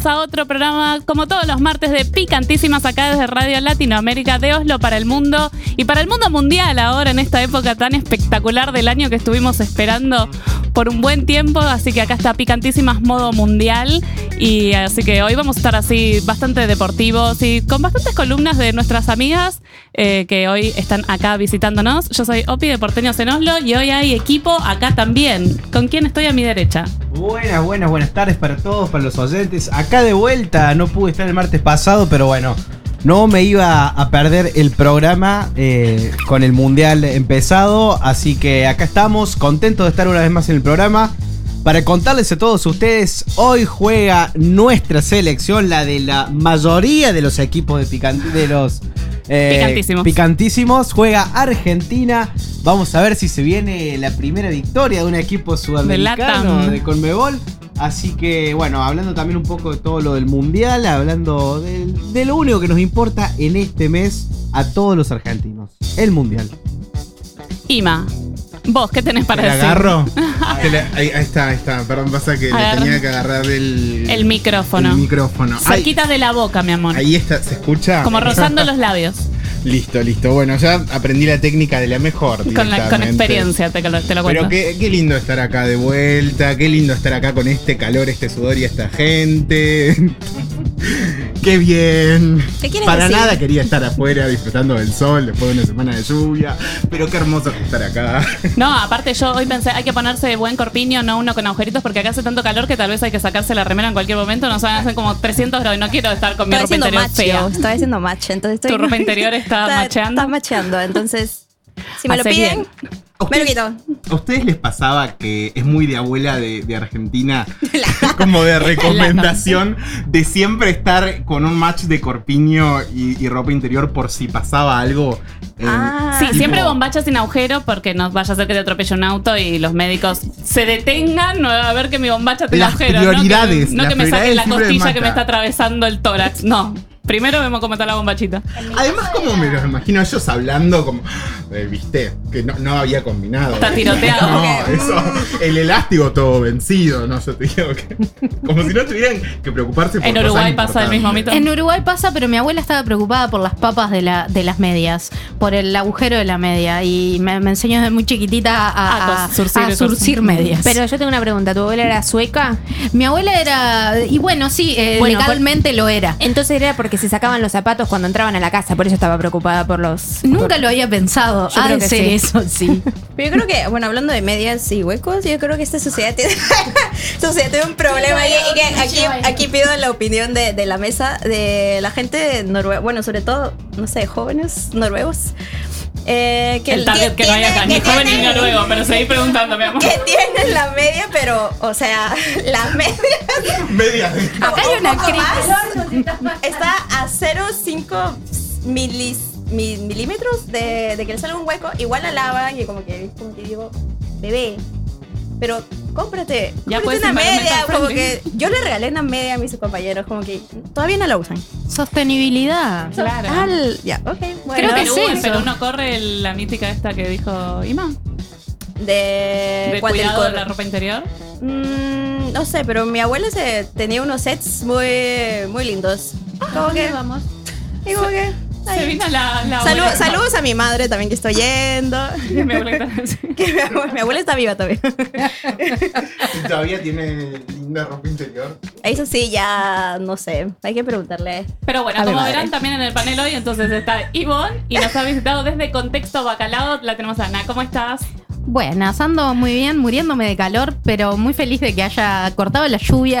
A otro programa, como todos los martes, de Picantísimas, acá desde Radio Latinoamérica, de Oslo para el mundo y para el mundo mundial ahora en esta época tan espectacular del año que estuvimos esperando por un buen tiempo. Así que acá está Picantísimas modo mundial, y así que hoy vamos a estar así bastante deportivos y con bastantes columnas de nuestras amigas que hoy están acá visitándonos. Yo soy Opi de Porteños en Oslo y hoy hay equipo acá también. ¿Con quién estoy a mi derecha? Buenas tardes para todos, para los oyentes. Acá de vuelta, no pude estar el martes pasado, pero bueno, no me iba a perder el programa con el Mundial empezado. Así que acá estamos, contentos de estar una vez más en el programa para contarles a todos ustedes. Hoy juega nuestra selección, la de la mayoría de los equipos de los Picantísimos. Juega Argentina. Vamos a ver si se viene la primera victoria de un equipo sudamericano de Conmebol. Así que bueno, hablando también un poco de todo lo del Mundial, hablando de lo único que nos importa en este mes a todos los argentinos, el Mundial. Ima, ¿vos qué tenés para decir? ¿Te agarro? Ahí está. Perdón, pasa que le tenía que agarrar el micrófono. Cerquita de la boca, mi amor. Ahí está, ¿se escucha? Como rozando los labios. Listo. Bueno, ya aprendí la técnica de la mejor. Con experiencia, te lo cuento. Pero qué lindo estar acá de vuelta, qué lindo estar acá con este calor, este sudor y esta gente. ¡Qué bien! ¿Qué quieres Para decir? nada quería estar afuera disfrutando del sol después de una semana de lluvia, pero qué hermoso estar acá. No, aparte yo hoy pensé, hay que ponerse buen corpiño, no uno con agujeritos, porque acá hace tanto calor que tal vez hay que sacarse la remera en cualquier momento. Nos van a hacer como 300 grados y no quiero estar con mi ropa interior fea. Estaba haciendo match, entonces estoy... ¿Tu ropa interior está macheando? Está macheando, entonces si me lo piden, me lo quito. ¿A ustedes les pasaba que es muy de abuela de Argentina, como de recomendación de siempre estar con un match de corpiño y ropa interior por si pasaba algo? Sí, tipo, siempre bombacha sin agujero porque no vaya a ser que te atropelle un auto y los médicos se detengan a ver que mi bombacha tiene agujero. Prioridades, no que me saquen la costilla mata. que me está atravesando el tórax. No. Primero vemos cómo está la bombachita. Además, como me los imagino ellos hablando como, viste, que no había combinado. Está tiroteado. No, eso, el elástico todo vencido, no, yo te digo que como si no tuvieran que preocuparse por En Uruguay pasa el mismo mito. En Uruguay pasa, pero mi abuela estaba preocupada por las papas de las medias, por el agujero de la media, y me enseñó desde muy chiquitita a surcir medias. Pero yo tengo una pregunta, ¿tu abuela era sueca? Mi abuela era, y bueno, sí, legalmente lo era. Entonces era porque se sacaban los zapatos cuando entraban a la casa, por eso estaba preocupada por los... Nunca lo había pensado. Yo creo que sí. Eso sí. Pero yo creo que, bueno, hablando de medias y huecos, yo creo que esta sociedad tiene un problema. Y que aquí pido la opinión de la mesa, de la gente noruega, bueno, sobre todo, no sé, jóvenes noruegos. Que el target que no hay acá, ni joven ni noruego, pero seguí preguntando, mi amor. Que tienen la media, pero, o sea, las medias. Acá hay una crisis. Está a 0,5 milímetros de que le salga un hueco. Igual la lava y como que digo, bebé, pero cómprate una media. Como que yo le regalé una media a mis compañeros, como que todavía no la usan. Sostenibilidad. Claro. Ya, ok. Bueno, creo que sí, pero uno corre la mítica esta que dijo Ima. ¿De cuidado de la ropa interior? No sé, pero mi abuela tenía unos sets muy lindos. ¿Cómo que vamos? Y como que... Se vino la saludos a mi madre también que estoy yendo. Mi abuela está viva todavía. ¿Y todavía tiene linda ropa interior? Eso sí, ya no sé. Hay que preguntarle. Pero bueno, como verán también en el panel hoy, entonces está Ivonne y nos ha visitado desde Contexto Bacalao. La tenemos a Ana. ¿Cómo estás? Buenas, ando muy bien, muriéndome de calor, pero muy feliz de que haya cortado la lluvia.